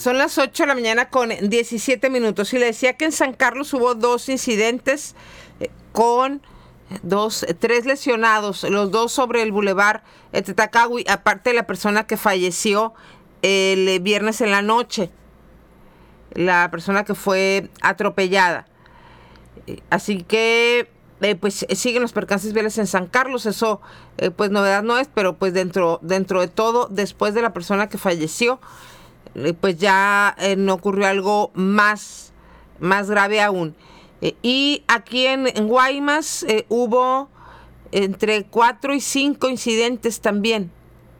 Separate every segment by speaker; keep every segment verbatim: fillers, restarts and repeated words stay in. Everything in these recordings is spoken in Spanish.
Speaker 1: Son las ocho de la mañana con diecisiete minutos. Y le decía que en San Carlos hubo dos incidentes eh, con dos, tres lesionados, los dos sobre el bulevar Tetacagui, aparte de la persona que falleció el viernes en la noche, la persona que fue atropellada. Así que eh, pues siguen los percances viales en San Carlos. Eso eh, pues novedad no es, pero pues dentro, dentro de todo, después de la persona que falleció, eh, pues ya eh, no ocurrió algo más, más grave aún. Eh, y aquí en, en Guaymas eh, hubo entre cuatro y cinco incidentes también.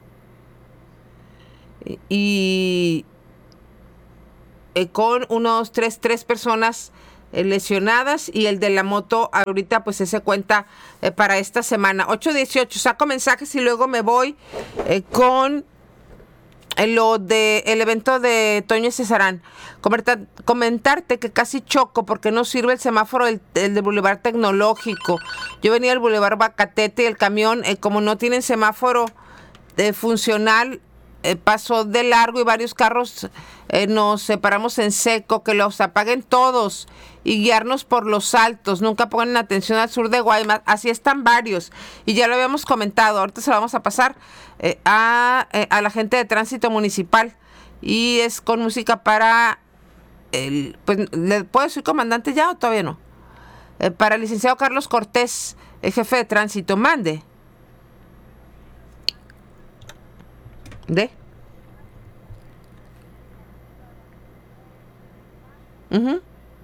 Speaker 1: Y eh, con unos tres, tres personas eh, lesionadas, y el de la moto ahorita pues ese cuenta eh, para esta semana. ocho dieciocho, saco mensajes y luego me voy eh, con eh, lo de el evento de Toño Cesarán. Comentar, comentarte que casi choco porque no sirve el semáforo del, el del Boulevard Tecnológico. Yo venía del Boulevard Bacatete y el camión, eh, como no tienen semáforo eh, funcional, Eh, pasó de largo y varios carros eh, nos separamos en seco. Que los apaguen todos y guiarnos por los altos. Nunca pongan atención al sur de Guaymas. Así están varios y ya lo habíamos comentado. Ahorita se lo vamos a pasar eh, a, eh, a la gente de tránsito municipal, y es con música para el, pues, ¿le puedo decir comandante ya o todavía no? Eh, para el licenciado Carlos Cortés, el jefe de tránsito. Mande. ¿De? Uh-huh.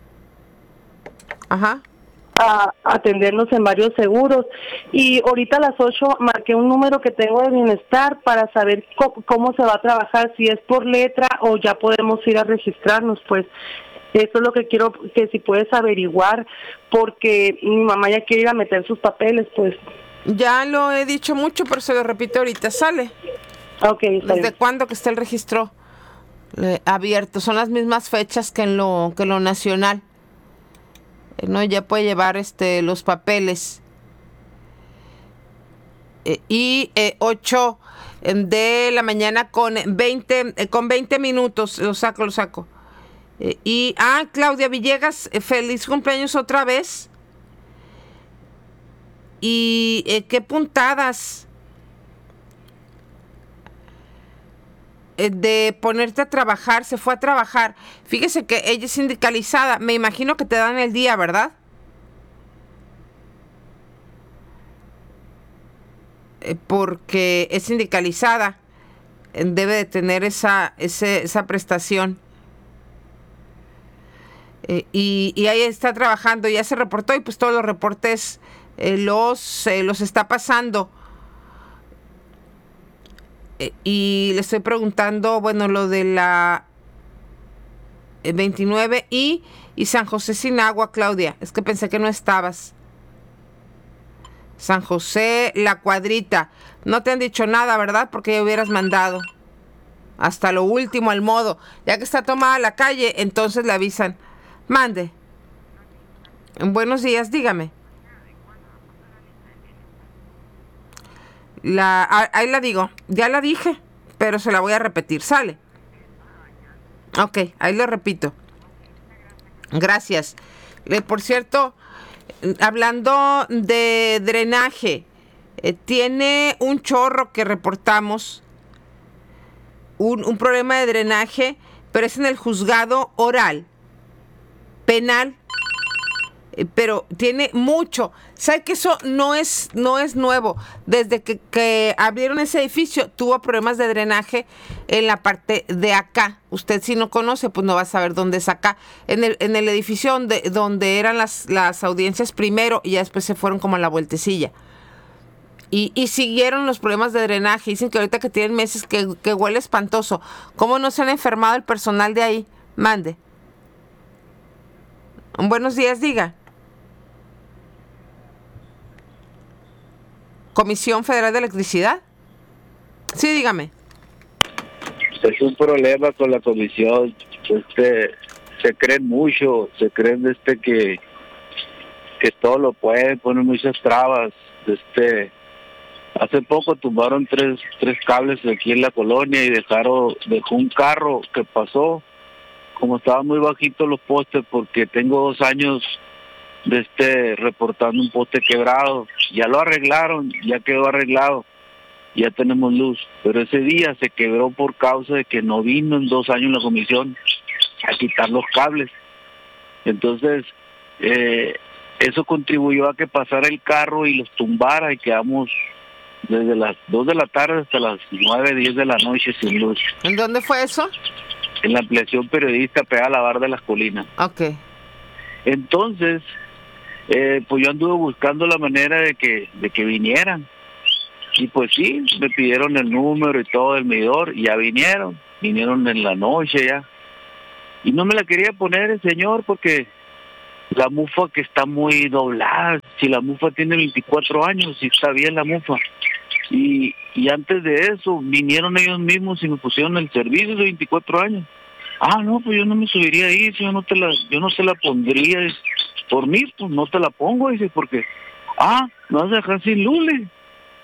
Speaker 1: Ajá.
Speaker 2: A atendernos en varios seguros. Y ahorita a las ocho marqué un número que tengo de bienestar para saber cómo, cómo se va a trabajar, si es por letra o ya podemos ir a registrarnos. Pues eso es lo que quiero, que si puedes averiguar, porque mi mamá ya quiere ir a meter sus papeles. Pues
Speaker 1: ya lo he dicho mucho, pero se lo repito ahorita. Sale.
Speaker 2: Okay,
Speaker 1: ¿Desde cuándo que está el registro eh, abierto? Son las mismas fechas que en lo que lo nacional. Eh, no, ya puede llevar este los papeles. Eh, y eh, ocho de la mañana con veinte eh, con veinte minutos. Lo saco, lo saco. Eh, y ah, Claudia Villegas, eh, feliz cumpleaños otra vez. Y eh, qué puntadas de ponerte a trabajar. Se fue a trabajar. Fíjese que ella es sindicalizada. Me imagino que te dan el día, ¿verdad? Eh, porque es sindicalizada. Eh, debe de tener esa, ese, esa prestación. Eh, y, y ahí está trabajando. Ya se reportó y pues todos los reportes eh, los, eh, los está pasando. Eh, y le estoy preguntando, bueno, lo de la eh, veintinueve y, y San José sin agua, Claudia. Es que pensé que no estabas. San José, La Cuadrita. No te han dicho nada, ¿verdad? Porque ya hubieras mandado. Hasta lo último, al modo. Ya que está tomada la calle, entonces le avisan. Mande. Buenos días, dígame. La, ahí la digo, ya la dije, pero se la voy a repetir, ¿sale? Ok, ahí lo repito. Gracias. Eh, por cierto, hablando de drenaje, eh, tiene un chorro que reportamos, un, un problema de drenaje, pero es en el juzgado oral, penal, eh, pero tiene mucho. ¿Sabe que eso no es, no es nuevo? Desde que, que abrieron ese edificio, tuvo problemas de drenaje en la parte de acá. Usted si no conoce, pues no va a saber dónde es acá. En el, en el edificio donde, donde eran las, las audiencias primero, y ya después se fueron como a la vueltecilla. Y, y siguieron los problemas de drenaje. Dicen que ahorita que tienen meses que, que huele espantoso. ¿Cómo no se han enfermado el personal de ahí? Mande. Buenos días, diga. Comisión Federal de Electricidad. Sí, dígame.
Speaker 3: Es un problema con la comisión. Este, se creen mucho, se creen este que que todo lo pueden, ponen muchas trabas. Este, hace poco tumbaron tres tres cables aquí en la colonia y dejaron dejó un carro que pasó como estaban muy bajitos los postes, porque tengo dos años de este reportando un poste quebrado, ya lo arreglaron, ya quedó arreglado, ya tenemos luz, pero ese día se quebró por causa de que no vino en dos años la comisión a quitar los cables. Entonces, eh, eso contribuyó a que pasara el carro y los tumbara y quedamos desde las dos de la tarde hasta las nueve, diez de la noche sin luz.
Speaker 1: ¿En dónde fue eso?
Speaker 3: En la ampliación periodista pegada a la Barra de las Colinas.
Speaker 1: Ok.
Speaker 3: Entonces, eh, pues yo anduve buscando la manera de que de que vinieran. Y pues sí, me pidieron el número y todo el medidor, y ya vinieron. Vinieron en la noche ya. Y no me la quería poner el señor porque la mufa que está muy doblada. Si la mufa tiene veinticuatro años, si está bien la mufa. Y, y antes de eso, vinieron ellos mismos y me pusieron el servicio de veinticuatro años. Ah, no, pues yo no me subiría ahí, yo no te la, yo no te la pondría. Por mí, pues no te la pongo, dice, porque, ah, me vas a dejar sin luz, le dije.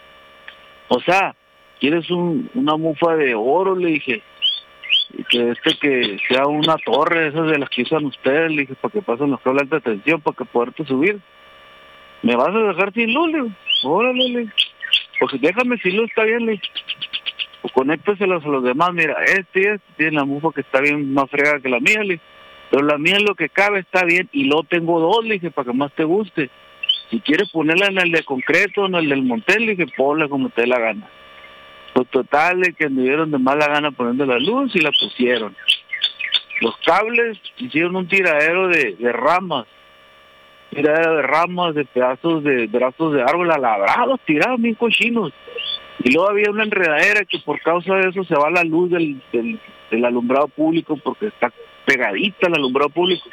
Speaker 3: O sea, ¿quieres un, una mufa de oro? Le dije. Que este que sea una torre, esas de las que usan ustedes, le dije, para que pasen los cables de alta tensión, para que poderte subir. ¿Me vas a dejar sin luz? Le dije, órale, le dije. Pues déjame sin luz, está bien, le dije. O conéctaselas a los demás, mira, este y este tiene la mufa que está bien más fregada que la mía, le dije. Pero la mía en lo que cabe está bien, y luego tengo dos, le dije, para que más te guste. Si quieres ponerla en el de concreto o en el del montel, le dije, ponla como te dé la gana. Pues total, de que anduvieron de mala gana poniendo la luz y la pusieron. Los cables hicieron un tiradero de, de ramas, tiradero de ramas, de pedazos de brazos de árbol alabrados, tirados bien cochinos. Y luego había una enredadera que por causa de eso se va la luz del, del, del alumbrado público, porque está pegadita al alumbrado público.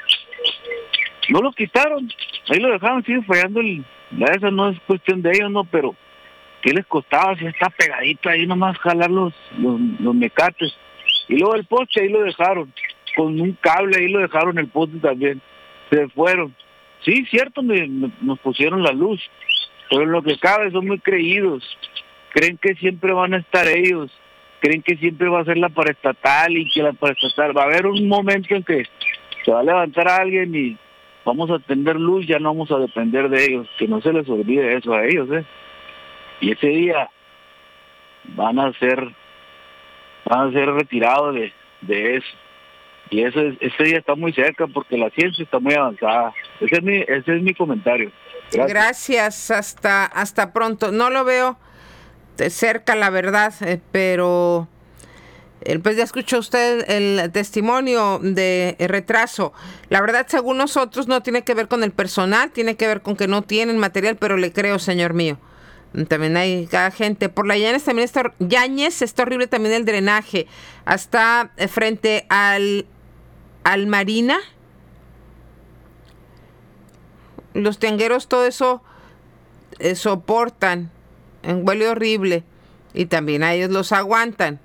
Speaker 3: No lo quitaron, ahí lo dejaron, sigue fallando el... Esa no es cuestión de ellos, no, pero ¿qué les costaba si está pegadito ahí nomás jalar los, los, los mecates? Y luego el poste ahí lo dejaron, con un cable ahí lo dejaron el poste también. Se fueron. Sí, cierto, me, me, nos pusieron la luz, pero en lo que cabe son muy creídos. Creen que siempre van a estar ellos, creen que siempre va a ser la paraestatal y que la paraestatal... Va a haber un momento en que se va a levantar a alguien y vamos a tener luz, ya no vamos a depender de ellos. Que no se les olvide eso a ellos, ¿eh? Y ese día van a ser van a ser retirados de, de eso. Y eso es, ese día está muy cerca porque la ciencia está muy avanzada. Ese es mi, ese es mi comentario.
Speaker 1: Gracias. Gracias, hasta, hasta pronto. No lo veo de cerca, la verdad, eh, pero eh, pues ya escuchó usted el testimonio de retraso. La verdad, según nosotros, no tiene que ver con el personal, tiene que ver con que no tienen material, pero le creo, señor mío. También hay cada gente. Por la Yáñez también está, Yáñez está horrible también el drenaje. Hasta frente al, al Marina. Los tiangueros todo eso eh, soportan. Huele horrible. Y también a ellos los aguantan.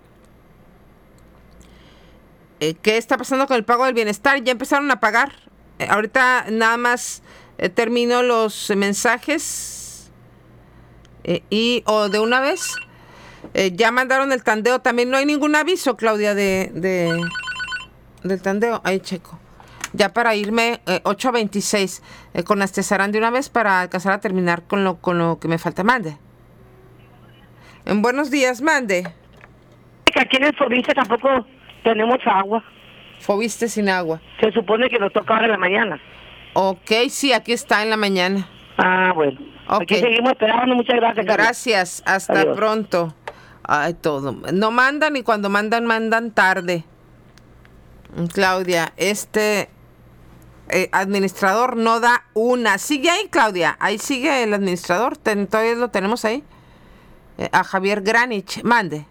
Speaker 1: Eh, ¿Qué está pasando con el pago del bienestar? Ya empezaron a pagar. Eh, ahorita nada más eh, termino los mensajes. Eh, y o de una vez eh, ya mandaron el tandeo también. No hay ningún aviso, Claudia, de, de del tandeo. Ahí checo. Ya para irme eh, ocho veintiséis eh, con Astezarán de una vez para alcanzar a terminar con lo con lo que me falta. Mande. En buenos días, mande.
Speaker 4: Aquí en el Fobiste tampoco tenemos agua.
Speaker 1: Fobiste sin agua.
Speaker 4: Se supone que nos toca ahora en la mañana.
Speaker 1: Ok, sí, aquí está en la mañana.
Speaker 4: Ah, bueno.
Speaker 1: Okay.
Speaker 4: Aquí seguimos esperando. Muchas gracias, Carla.
Speaker 1: Gracias. Hasta Adiós. Pronto. Ay, todo. No mandan y cuando mandan, mandan tarde. Claudia, este eh, administrador no da una. Sigue ahí, Claudia. Ahí sigue el administrador. Ten, todavía lo tenemos ahí. Eh, a Javier Granich. Mande.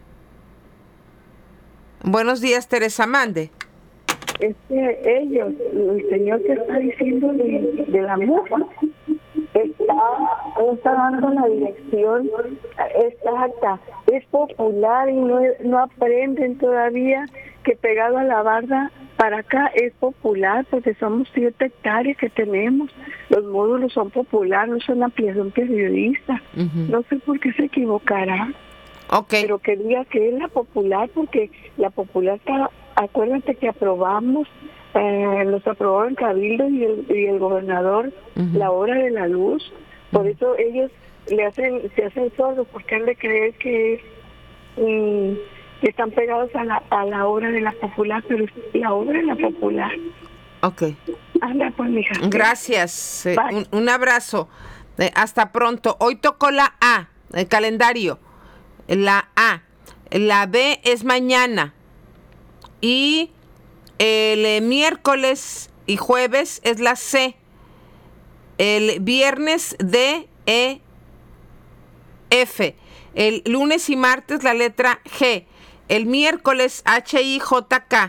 Speaker 1: Buenos días, Teresa. Mande.
Speaker 5: Es que ellos, el señor que está diciendo de, de la mufa, está, está dando la dirección exacta, es popular y no, no aprenden todavía que pegado a la barda para acá es popular porque somos siete hectáreas que tenemos, los módulos son populares, no son ampliación periodista, uh-huh. No sé por qué se equivocará,
Speaker 1: okay.
Speaker 5: Pero que diga que es la popular porque la popular está acuérdate que aprobamos, eh, nos aprobó el Cabildo y el, y el gobernador uh-huh. la obra de la luz. Por uh-huh. eso ellos le hacen, se hacen sordos, porque han de creer que, mm, que están pegados a la, a la obra de la popular, pero es la obra de la popular.
Speaker 1: Ok.
Speaker 5: Anda, pues, mija.
Speaker 1: Gracias. Eh, un, un abrazo. Eh, hasta pronto. Hoy tocó la A, el calendario. La A. La B es mañana. Y el eh, miércoles y jueves es la C. El viernes D, E, F. El lunes y martes la letra G. El miércoles H, I, J, K.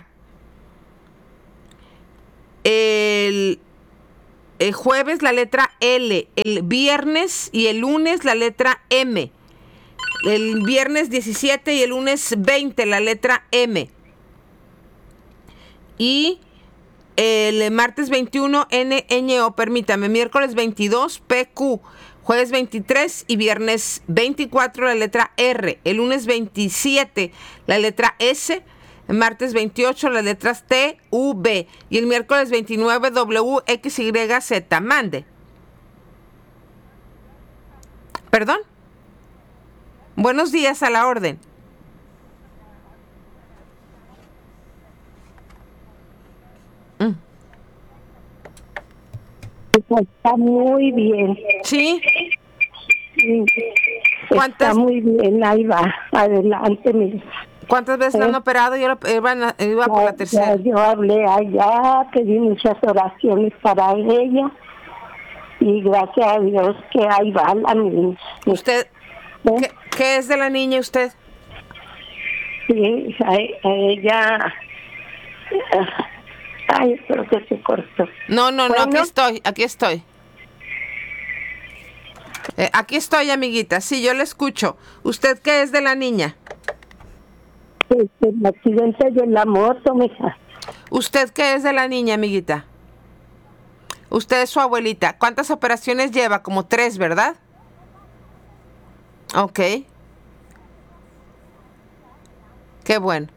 Speaker 1: El, el jueves la letra L. El viernes y el lunes la letra M. El viernes diecisiete y el lunes veinte la letra M. Y el martes veintiuno N, Ñ, O, permítame, miércoles veintidós P, Q, jueves veintitrés y viernes veinticuatro la letra R, el lunes veintisiete la letra S, el martes veintiocho las letras T, U, B y el miércoles veintinueve W, X, Y, Z. Mande. ¿Perdón? Buenos días, a la orden. Mm.
Speaker 5: Está muy bien.
Speaker 1: ¿Sí?
Speaker 5: Sí.
Speaker 1: ¿Cuántas?
Speaker 5: Está muy bien, ahí va, adelante, mire.
Speaker 1: ¿Cuántas veces
Speaker 5: ¿Eh?
Speaker 1: la han operado? Yo la- iba, na- iba por la tercera.
Speaker 5: Ya, yo hablé allá, pedí muchas oraciones para ella y gracias a Dios que ahí va la niña.
Speaker 1: ¿Usted
Speaker 5: ¿Eh?
Speaker 1: qué, qué es de la niña usted?
Speaker 5: Sí, a, a ella... Ay, espero que se cortó.
Speaker 1: No, no, no,
Speaker 5: Bueno.
Speaker 1: aquí estoy, aquí estoy. Eh, aquí estoy, amiguita. Sí, yo le escucho. ¿Usted qué es de la niña?
Speaker 5: Este, el accidente de la moto, mija.
Speaker 1: ¿Usted qué es de la niña, amiguita? Usted es su abuelita. ¿Cuántas operaciones lleva? Como tres, ¿verdad? Ok. Qué bueno.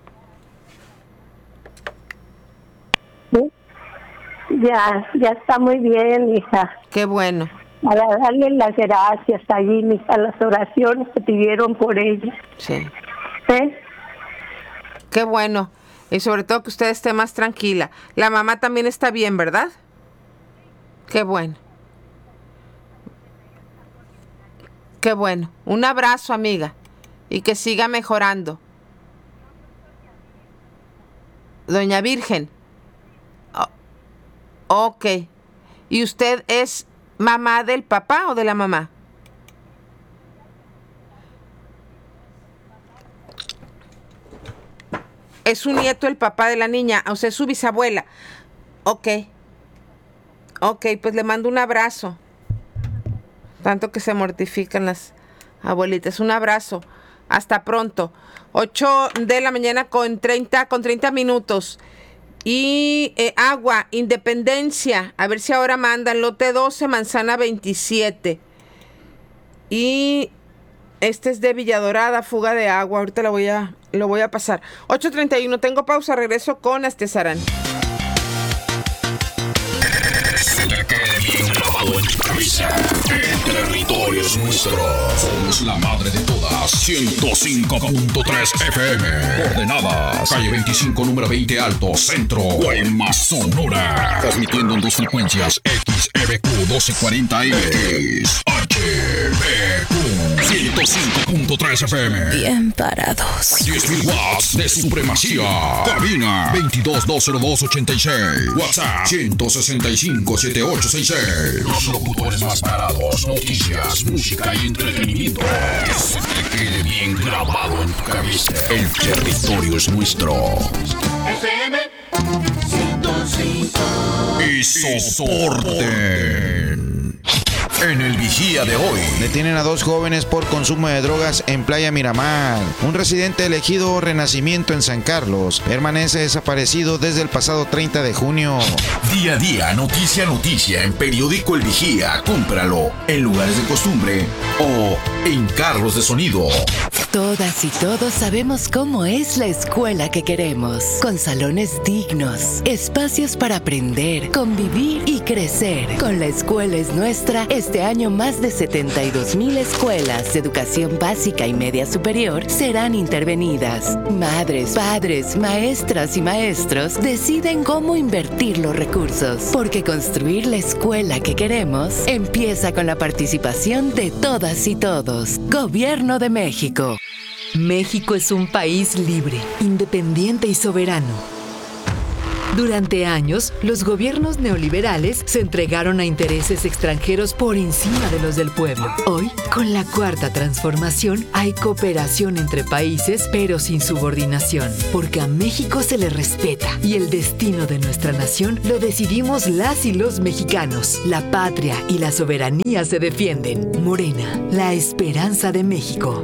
Speaker 5: ¿Sí? Ya, ya está muy bien, hija.
Speaker 1: Qué bueno.
Speaker 5: Para darle las gracias allí, mija, las oraciones que pidieron por ella.
Speaker 1: Sí.
Speaker 5: ¿Eh?
Speaker 1: Qué bueno. Y sobre todo que usted esté más tranquila. La mamá también está bien, ¿verdad? Qué bueno. Qué bueno. Un abrazo, amiga. Y que siga mejorando. Doña Virgen. Oh, ok. ¿Y usted es mamá del papá o de la mamá? Es su nieto el papá de la niña, o sea, es su bisabuela. Ok. Ok, pues le mando un abrazo. Tanto que se mortifican las abuelitas. Un abrazo. Hasta pronto. ocho de la mañana con treinta, con treinta minutos. Y eh, agua, Independencia. A ver si ahora mandan. Lote doce, manzana veintisiete. Y este es de Villadorada, fuga de agua. Ahorita lo voy a, lo voy a pasar. ocho treinta y uno, tengo pausa. Regreso con Astezarán.
Speaker 6: En tu cabeza. El territorio es nuestro. Somos la madre de todas. ciento cinco punto tres F M. Coordenadas. Calle veinticinco, número veinte Alto, Centro. Guaymas, Sonora. Transmitiendo en dos frecuencias. X E B Q doce cuarenta M. X H B Q ciento cinco punto tres F M.
Speaker 7: Bien parados.
Speaker 6: diez mil watts de supremacía. Cabina veintidós dos cero dos ochenta y seis. WhatsApp ciento sesenta y cinco setenta y ocho sesenta y seis. Los locutores más parados. Noticias, música y entretenimiento. Que se te quede bien grabado en tu cabeza. El territorio es nuestro.
Speaker 8: F M ciento cinco.
Speaker 6: Y soporten. en el Vigía de hoy.
Speaker 7: Detienen a dos jóvenes por consumo de drogas en Playa Miramar. Un residente elegido Renacimiento en San Carlos permanece desaparecido desde el pasado treinta de junio.
Speaker 6: Día a día, noticia a noticia en Periódico El Vigía. Cómpralo en lugares de costumbre o en carros de sonido.
Speaker 9: Todas y todos sabemos cómo es la escuela que queremos, con salones dignos, espacios para aprender, convivir y crecer. Con La Escuela es Nuestra, este año más de setenta y dos mil escuelas de educación básica y media superior serán intervenidas. Madres, padres, maestras y maestros deciden cómo invertir los recursos, porque construir la escuela que queremos empieza con la participación de todas y todos. Gobierno de México.
Speaker 10: México es un país libre, independiente y soberano. Durante años, los gobiernos neoliberales se entregaron a intereses extranjeros por encima de los del pueblo. Hoy, con la Cuarta Transformación, hay cooperación entre países, pero sin subordinación, porque a México se le respeta y el destino de nuestra nación lo decidimos las y los mexicanos. La patria y la soberanía se defienden. Morena, la esperanza de México.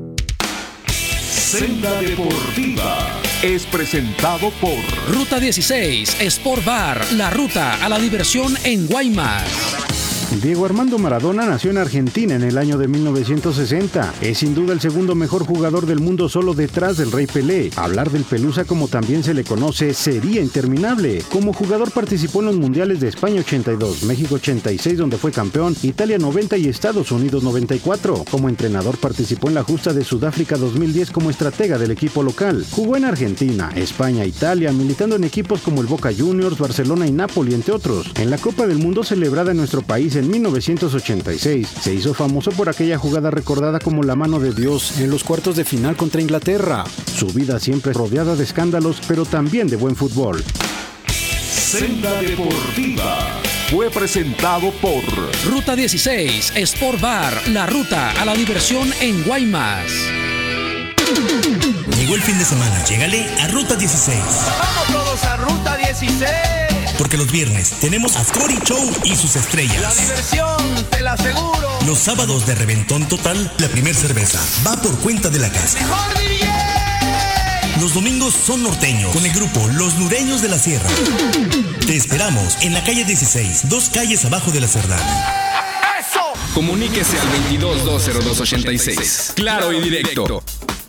Speaker 11: Senda Deportiva es presentado por
Speaker 12: Ruta dieciséis, Sport Bar, la ruta a la diversión en Guaymas.
Speaker 13: Diego Armando Maradona nació en Argentina en el año de mil novecientos sesenta. Es sin duda el segundo mejor jugador del mundo solo detrás del Rey Pelé. Hablar del Pelusa, como también se le conoce, sería interminable. Como jugador participó en los mundiales de España ochenta y dos, México ochenta y seis, donde fue campeón, Italia noventa y Estados Unidos noventa y cuatro. Como entrenador participó en la justa de Sudáfrica dos mil diez como estratega del equipo local. Jugó en Argentina, España, Italia, militando en equipos como el Boca Juniors, Barcelona y Napoli, entre otros. En la Copa del Mundo celebrada en nuestro país en mil novecientos ochenta y seis, se hizo famoso por aquella jugada recordada como la mano de Dios en los cuartos de final contra Inglaterra. Su vida siempre rodeada de escándalos, pero también de buen fútbol.
Speaker 11: Senda Deportiva fue presentado por
Speaker 12: Ruta dieciséis, Sport Bar, la ruta a la diversión en Guaymas.
Speaker 14: Llegó el fin de semana, llégale a Ruta dieciséis.
Speaker 15: ¡Vamos todos a Ruta dieciséis!
Speaker 14: Porque los viernes tenemos a Scotty Show y sus estrellas.
Speaker 15: La diversión, te la aseguro.
Speaker 14: Los sábados de reventón total, la primer cerveza va por cuenta de la casa.
Speaker 15: ¡Mejor D J!
Speaker 14: Los domingos son norteños, con el grupo Los Lureños de la Sierra. Te esperamos en la calle dieciséis, dos calles abajo de la Cerdán.
Speaker 15: ¡Eso!
Speaker 16: Comuníquese al veintidós dos cero dos ochenta y seis. Claro y directo.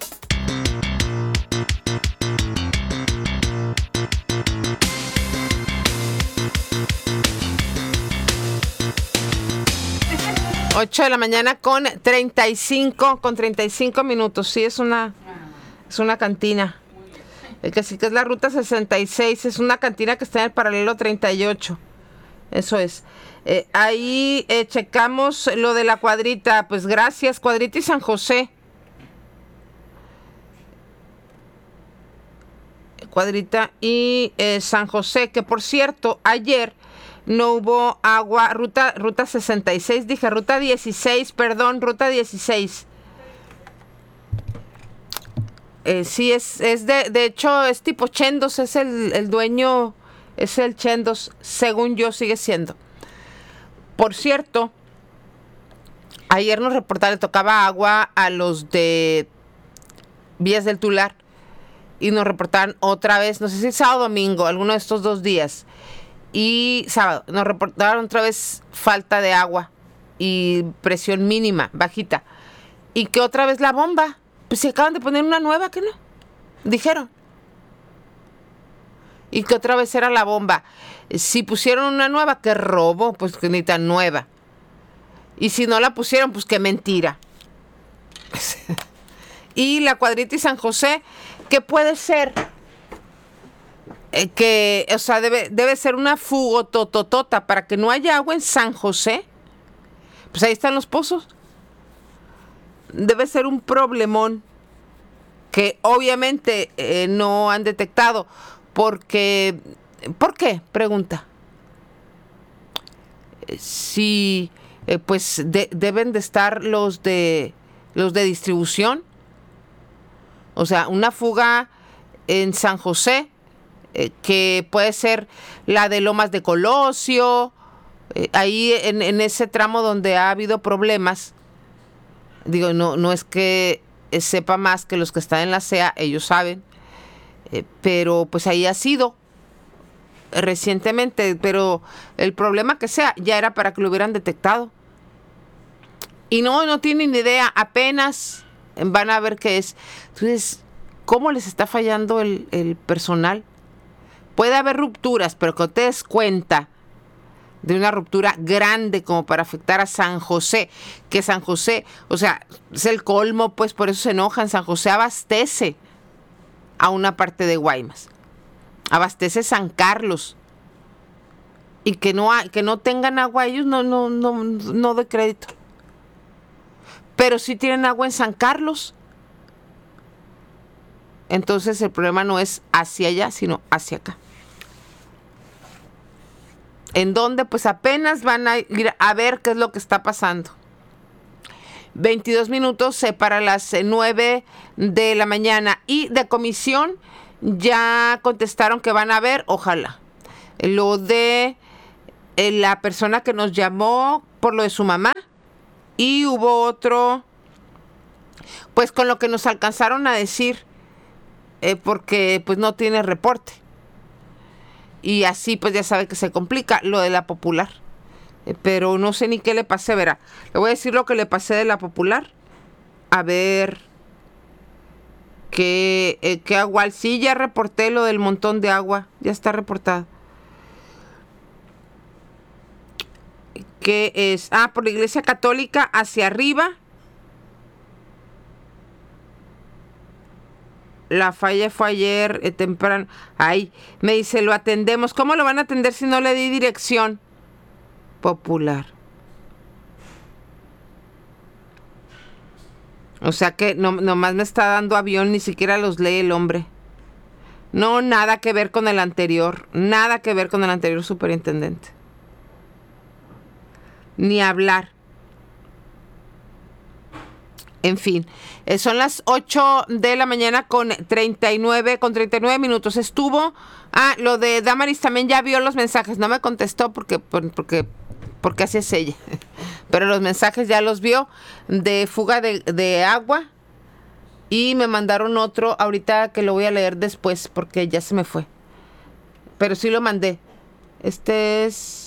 Speaker 1: ocho de la mañana con treinta y cinco, con treinta y cinco minutos. Sí, es una, es una cantina. El que sí que es la ruta sesenta y seis, es una cantina que está en el paralelo treinta y ocho. Eso es. Eh, ahí eh, checamos lo de la cuadrita. Pues gracias, Cuadrita y San José. Cuadrita y eh, San José, que por cierto, ayer no hubo agua, ruta, ruta sesenta y seis, dije ruta dieciséis, perdón, ruta dieciséis. Eh, sí, es, es de, de hecho es tipo Chendos, es el, el dueño, es el Chendos, según yo sigue siendo. Por cierto, ayer nos reportaron, le tocaba agua a los de Vías del Tular y nos reportaron otra vez, no sé si sábado o domingo, alguno de estos dos días. Y sábado nos reportaron otra vez falta de agua y presión mínima, bajita. Y que otra vez la bomba. Pues se acaban de poner una nueva, ¿qué no? Dijeron. Y que otra vez era la bomba. Si pusieron una nueva, qué robo, pues que ni tan nueva. Y si no la pusieron, pues qué mentira. Y la Cuadrita y San José, ¿qué puede ser? Eh, que, o sea, debe, debe ser una fugotototota para que no haya agua en San José. Pues ahí están los pozos. Debe ser un problemón que obviamente eh, no han detectado. Porque, ¿por qué? Pregunta. Eh, si, eh, pues de, deben de estar los de los de distribución. O sea, una fuga en San José. Eh, que puede ser la de Lomas de Colosio, Eh, ahí en, en ese tramo donde ha habido problemas, digo, no, no es que sepa más que los que están en la C E A, ellos saben, eh, pero pues ahí ha sido recientemente, pero el problema que sea, ya era para que lo hubieran detectado. Y no, no tienen ni idea, apenas van a ver qué es. Entonces, ¿cómo les está fallando el, el personal? Puede haber rupturas, pero que te des cuenta de una ruptura grande como para afectar a San José, que San José, o sea, es el colmo, pues por eso se enojan. San José abastece a una parte de Guaymas, abastece San Carlos, y que no ha, que no tengan agua ellos, no, no, no, no doy crédito. Pero sí tienen agua en San Carlos. Entonces el problema no es hacia allá, sino hacia acá. En donde pues apenas van a ir a ver qué es lo que está pasando. veintidós minutos eh, para las eh, nueve de la mañana. Y de comisión ya contestaron que van a ver, ojalá, lo de eh, la persona que nos llamó por lo de su mamá. Y hubo otro, pues con lo que nos alcanzaron a decir, eh, porque pues no tiene reporte. Y así pues ya sabe que se complica lo de la Popular. Eh, pero no sé ni qué le pasé, verá. Le voy a decir lo que le pasé de la Popular. A ver qué, eh, qué agua. Sí, ya reporté lo del montón de agua. Ya está reportado. ¿Qué es? Ah, por la Iglesia Católica hacia arriba. La falla fue ayer eh, temprano. Ay, me dice, lo atendemos. ¿Cómo lo van a atender si no le di dirección? Popular. O sea que no, nomás me está dando avión, ni siquiera los lee el hombre. No, nada que ver con el anterior. Nada que ver con el anterior superintendente. Ni hablar. En fin, eh, son las ocho de la mañana con treinta y nueve, con treinta y nueve minutos. Estuvo, ah, lo de Damaris también ya vio los mensajes, no me contestó porque, porque, porque así es ella. Pero los mensajes ya los vio de fuga de, de agua y me mandaron otro ahorita que lo voy a leer después porque ya se me fue. Pero sí lo mandé. Este es...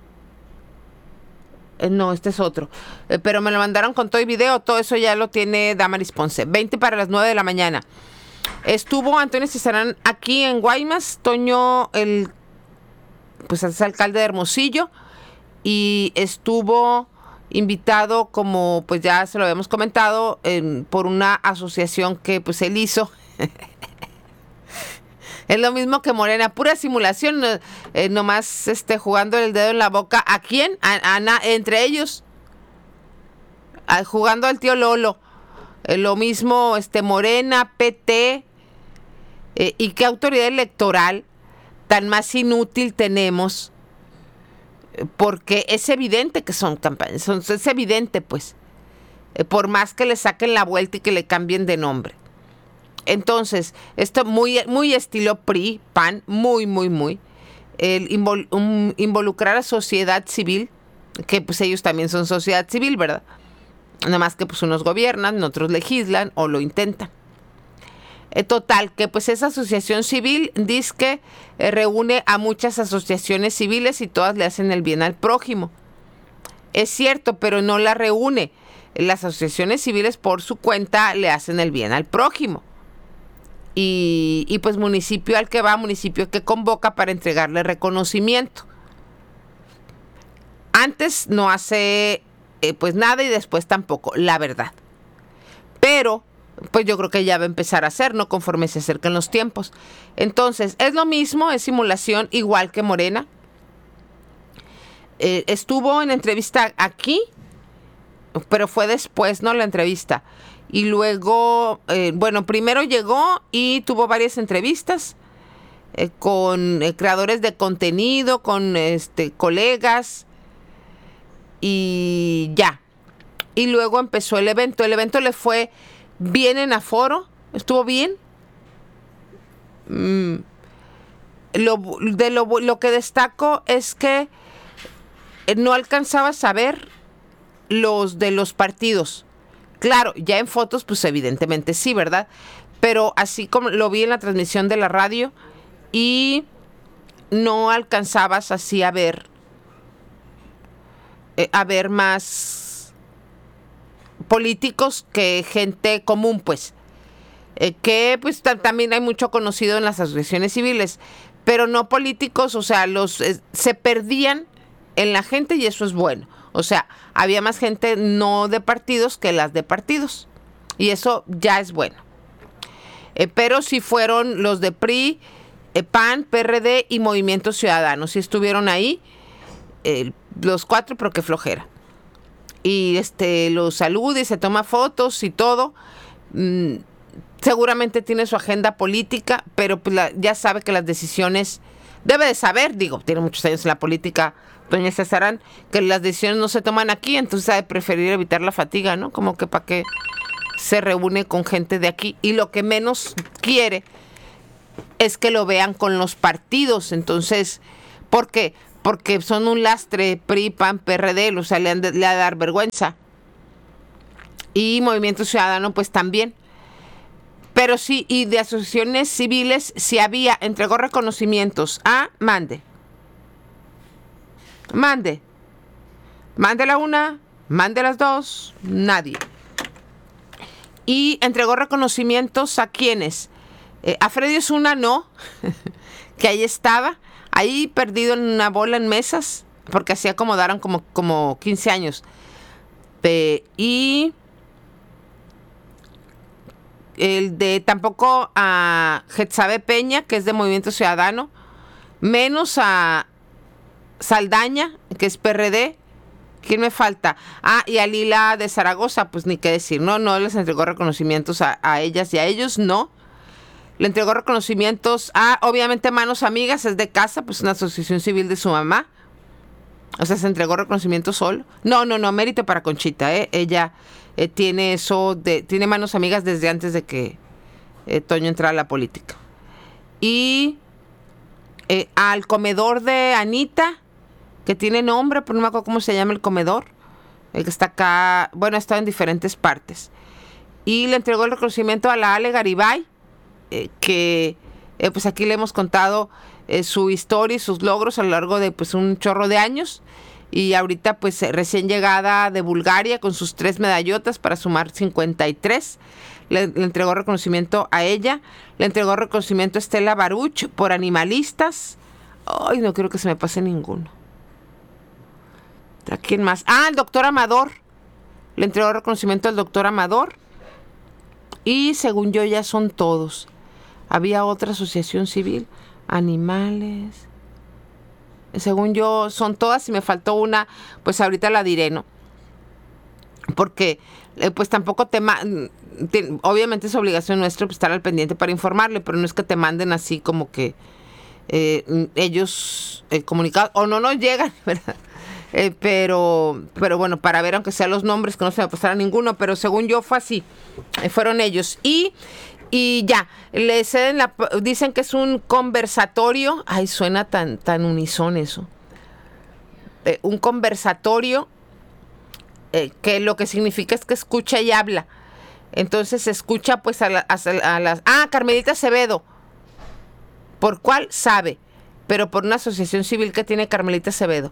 Speaker 1: No, este es otro. Eh, pero me lo mandaron con todo y video. Todo eso ya lo tiene Damaris Ponce. veinte para las nueve de la mañana. Estuvo Antonio Cesarán aquí en Guaymas. Toño, el pues es alcalde de Hermosillo. Y estuvo invitado, como pues ya se lo habíamos comentado, en, por una asociación que pues él hizo. Es lo mismo que Morena, pura simulación, eh, nomás este, jugando el dedo en la boca. ¿A quién? A, a, entre ellos. A, jugando al tío Lolo. Eh, lo mismo este, Morena, P T. Eh, ¿Y qué autoridad electoral tan más inútil tenemos? Eh, porque es evidente que son campañas. Son, es evidente, pues. Eh, por más que le saquen la vuelta y que le cambien de nombre. Entonces, esto muy, muy estilo P R I, P A N, muy, muy, muy. El invol, um, involucrar a sociedad civil, que pues ellos también son sociedad civil, ¿verdad? Nada más que pues unos gobiernan, otros legislan o lo intentan. Eh, total, que pues esa asociación civil dice que eh, reúne a muchas asociaciones civiles y todas le hacen el bien al prójimo. Es cierto, pero no la reúne. Las asociaciones civiles por su cuenta le hacen el bien al prójimo. Y, y pues municipio al que va, municipio que convoca para entregarle reconocimiento. Antes no hace eh, pues nada y después tampoco, la verdad. Pero pues yo creo que ya va a empezar a hacer, ¿no? Conforme se acercan los tiempos. Entonces, es lo mismo, es simulación igual que Morena. Eh, estuvo en entrevista aquí, pero fue después, ¿no? La entrevista. Y luego, eh, bueno, primero llegó y tuvo varias entrevistas eh, con eh, creadores de contenido, con este colegas y ya. Y luego empezó el evento. El evento le fue bien en aforo, estuvo bien. Mm. Lo, de lo, lo que destaco es que eh, no alcanzabas a ver los de los partidos. Claro, ya en fotos, pues evidentemente sí, ¿verdad? Pero así como lo vi en la transmisión de la radio y no alcanzabas así a ver, eh, a ver más políticos que gente común, pues. Eh, que pues t- también hay mucho conocido en las asociaciones civiles, pero no políticos, o sea, los eh, se perdían en la gente y eso es bueno. O sea, había más gente no de partidos que las de partidos y eso ya es bueno. Eh, pero sí fueron los de P R I, eh, P A N, P R D y Movimiento Ciudadano. Sí estuvieron ahí, eh, los cuatro, pero qué flojera. Y este los saluda y se toma fotos y todo. Mm, seguramente tiene su agenda política, pero pues la, ya sabe que las decisiones, debe de saber, digo, tiene muchos años en la política, doña Cesarán, que las decisiones no se toman aquí, entonces ha de preferir evitar la fatiga, ¿no? Como que para qué se reúne con gente de aquí. Y lo que menos quiere es que lo vean con los partidos. Entonces, ¿por qué? Porque son un lastre, P R I, P A N, P R D, o sea, le, han de, le ha de dar vergüenza. Y Movimiento Ciudadano, pues también. Pero sí, y de asociaciones civiles, si había, entregó reconocimientos a, mande. Mande. Mande la una, mande las dos, nadie. Y entregó reconocimientos a quienes. Eh, a Freddy Osuna no, que ahí estaba, ahí perdido en una bola en mesas, porque así acomodaron como, como quince años. Eh, y el de tampoco a Getzabe Peña, que es de Movimiento Ciudadano, menos a Saldaña, que es P R D. ¿Quién me falta? Ah, y a Lila de Zaragoza, pues ni qué decir, no, no les entregó reconocimientos a, a ellas y a ellos, no. Le entregó reconocimientos a, obviamente, Manos Amigas, es de casa, pues una asociación civil de su mamá. O sea, se entregó reconocimiento solo. No, no, no, mérito para Conchita, ¿eh? Ella eh, tiene eso, de, tiene Manos Amigas desde antes de que eh, Toño entrara a la política. Y eh, al comedor de Anita, que tiene nombre, pero no me acuerdo cómo se llama el comedor, el que está acá, bueno, ha estado en diferentes partes. Y le entregó el reconocimiento a la Ale Garibay, eh, que eh, pues aquí le hemos contado eh, su historia y sus logros a lo largo de pues un chorro de años. Y ahorita pues recién llegada de Bulgaria con sus tres medallotas para sumar cincuenta y tres. Le, le entregó reconocimiento a ella. Le entregó reconocimiento a Estela Baruch por Animalistas. Ay, no quiero que se me pase ninguno. ¿A quién más? Ah, el doctor Amador. Le entregó reconocimiento al doctor Amador. Y según yo ya son todos. Había otra asociación civil. Animales. Según yo son todas y me faltó una. Pues ahorita la diré, ¿no? Porque eh, pues tampoco te... Ma- te obviamente es obligación nuestra pues, estar al pendiente para informarle. Pero no es que te manden así como que eh, ellos eh, comunicados. O no nos llegan, ¿verdad? Eh, pero, pero bueno, para ver aunque sean los nombres, que no se me pasara ninguno, pero según yo fue así, eh, fueron ellos. Y, y ya, le ceden la, dicen que es un conversatorio, ay, suena tan, tan unisón eso, eh, un conversatorio, eh, que lo que significa es que escucha y habla. Entonces se escucha pues a, la, a, a las... Ah, Carmelita Acevedo. ¿Por cuál? Sabe, pero por una asociación civil que tiene Carmelita Acevedo.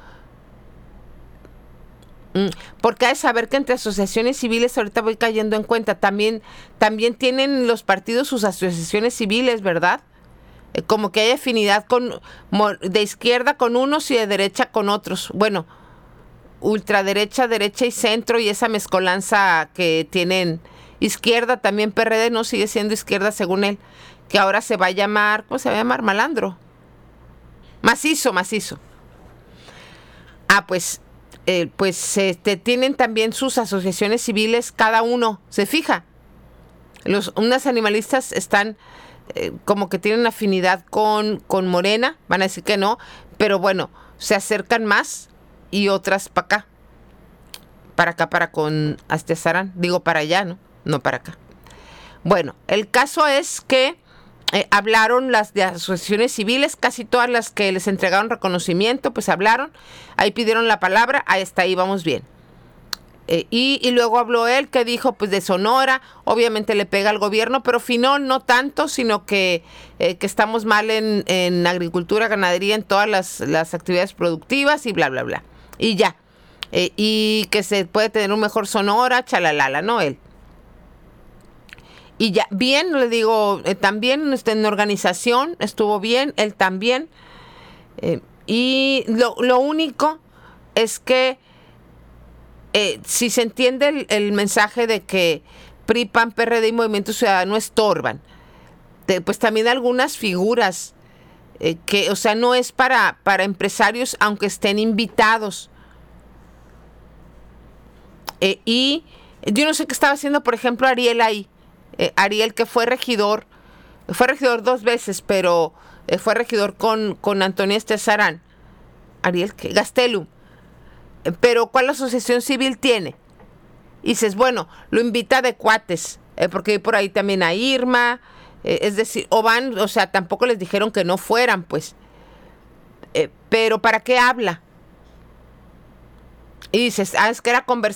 Speaker 1: Porque hay que saber que entre asociaciones civiles, ahorita voy cayendo en cuenta, también, también tienen los partidos sus asociaciones civiles, ¿verdad? Eh, como que hay afinidad con de izquierda con unos y de derecha con otros. Bueno, ultraderecha, derecha y centro, y esa mezcolanza que tienen izquierda, también P R D no sigue siendo izquierda según él, que ahora se va a llamar, ¿cómo se va a llamar? Malandro. Macizo, macizo. Ah, pues... Eh, pues este, tienen también sus asociaciones civiles, cada uno, ¿se fija? Los, unas animalistas están eh, como que tienen afinidad con, con Morena, van a decir que no, pero bueno, se acercan más, y otras para acá, para acá, para con Astezarán, digo para allá, ¿no? No para acá. Bueno, el caso es que eh, hablaron las de asociaciones civiles, casi todas las que les entregaron reconocimiento, pues hablaron, ahí pidieron la palabra, ahí está, ahí vamos bien. Eh, y, y luego habló él, que dijo pues de Sonora, obviamente le pega al gobierno, pero Finol no tanto, sino que, eh, que estamos mal en, en agricultura, ganadería, en todas las, las actividades productivas y bla, bla, bla. Y ya. Eh, y que se puede tener un mejor Sonora, chalalala, ¿no? Él. Y ya, bien, le digo, eh, también en organización estuvo bien, él también. Eh, y lo, lo único es que Eh, si se entiende el, el mensaje de que P R I, P A N, P R D y Movimiento Ciudadano estorban, de, pues también algunas figuras eh, que, o sea, no es para, para empresarios aunque estén invitados. Eh, y yo no sé qué estaba haciendo, por ejemplo, Ariel ahí. Eh, Ariel, que fue regidor, fue regidor dos veces, pero eh, fue regidor con, con Antonio Estezarán. Ariel, ¿qué? Gastelum. Pero ¿cuál asociación civil tiene? Y dices, bueno, lo invita de cuates, eh, porque por ahí también a Irma, eh, es decir, o van, o sea, tampoco les dijeron que no fueran, pues. Eh, pero ¿para qué habla? Y dices, ah, es que era conversar.